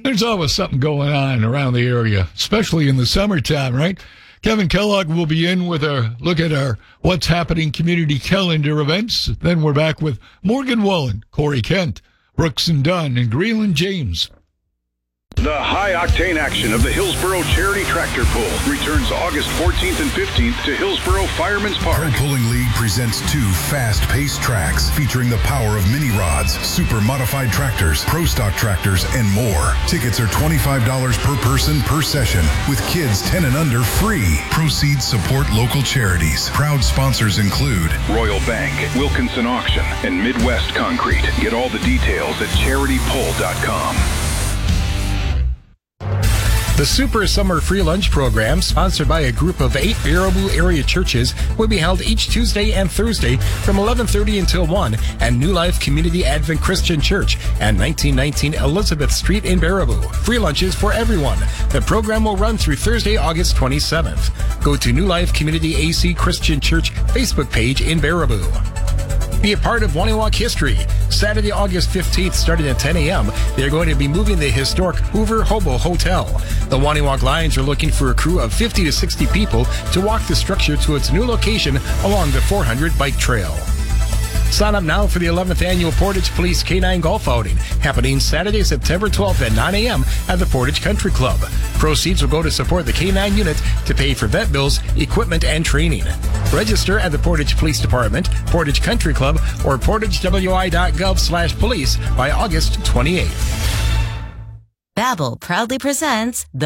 There's always something going on around the area, especially in the summertime, right? Kevin Kellogg will be in with a look at our What's Happening community calendar events. Then we're back with Morgan Wallen, Corey Kent, Brooks and Dunn, and Greenland James. The high-octane action of the Hillsboro Charity Tractor Pull returns August 14th and 15th to Hillsboro Fireman's Park. Pro Pulling League presents 2 fast-paced tracks featuring the power of mini rods, super modified tractors, pro stock tractors, and more. Tickets are $25 per person per session, with kids 10 and under free. Proceeds support local charities. Proud sponsors include Royal Bank, Wilkinson Auction, and Midwest Concrete. Get all the details at charitypull.com. The Super Summer Free Lunch Program, sponsored by a group of 8 Baraboo area churches, will be held each Tuesday and Thursday from 11:30 until 1 at New Life Community Advent Christian Church at 1919 Elizabeth Street in Baraboo. Free lunches for everyone. The program will run through Thursday, August 27th. Go to New Life Community AC Christian Church Facebook page in Baraboo. Be a part of Waniwak history. Saturday, August 15th, starting at 10 a.m., they're going to be moving the historic Hoover Hobo Hotel. The Waniwak Lions are looking for a crew of 50 to 60 people to walk the structure to its new location along the 400 bike trail. Sign up now for the 11th Annual Portage Police K-9 Golf Outing, happening Saturday, September 12th at 9 a.m. at the Portage Country Club. Proceeds will go to support the K-9 unit to pay for vet bills, equipment, and training. Register at the Portage Police Department, Portage Country Club, or portagewi.gov/police by August 28th. Babbel proudly presents the